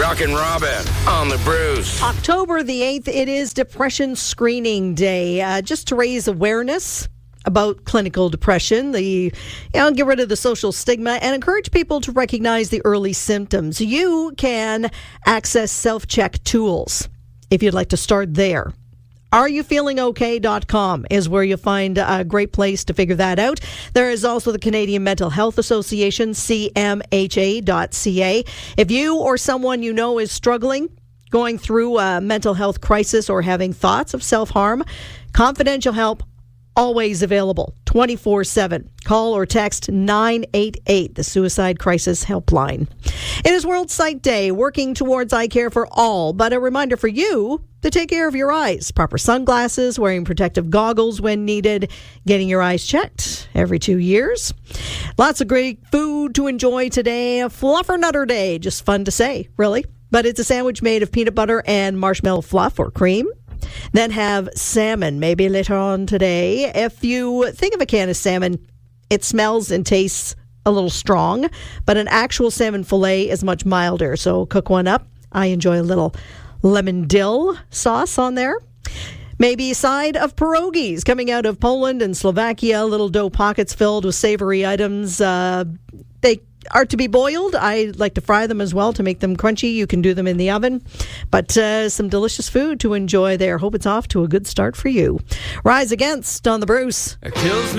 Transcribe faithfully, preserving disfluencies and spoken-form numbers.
Rockin' Robin on the Bruce. October the eighth, it is Depression Screening Day. Uh, just to raise awareness about clinical depression, the you know, get rid of the social stigma and encourage people to recognize the early symptoms. You can access self-check tools if you'd like to start there. are you feeling okay dot com is where you'll find a great place to figure that out. There is also the Canadian Mental Health Association, C M H A dot C A. If you or someone you know is struggling, going through a mental health crisis, or having thoughts of self-harm, confidential help always available twenty-four seven. Call or text nine eight eight, the Suicide Crisis Helpline. It is World Sight Day, working towards eye care for all, but a reminder for you to take care of your eyes. Proper sunglasses, wearing protective goggles when needed, getting your eyes checked every two years. Lots of great food to enjoy today. A Fluffernutter Day, just fun to say, really. But it's a sandwich made of peanut butter and marshmallow fluff or cream. Then have salmon, maybe later on today. If you think of a can of salmon, it smells and tastes a little strong, but an actual salmon fillet is much milder, so cook one up. I enjoy a little lemon dill sauce on there. Maybe a side of pierogies coming out of Poland and Slovakia, little dough pockets filled with savory items. Uh, they are to be boiled. I like to fry them as well to make them crunchy. You can do them in the oven, but uh, some delicious food to enjoy there. Hope it's off to a good start for you. Rise Against on the Bruce. It kills me.